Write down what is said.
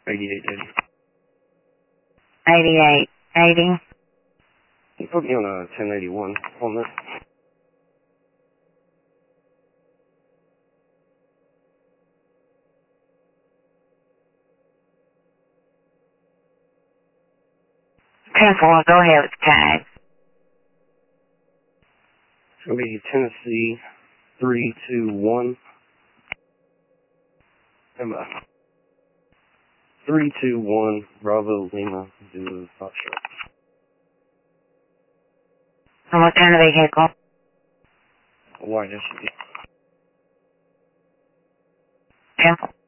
8880. 8880. You put me on a 1081 on this. Careful, go ahead with the tag. It's going to be Tennessee 321. 321 Bravo Lima Zulu Foxtrot. And what kind of vehicle? White SUV. Careful.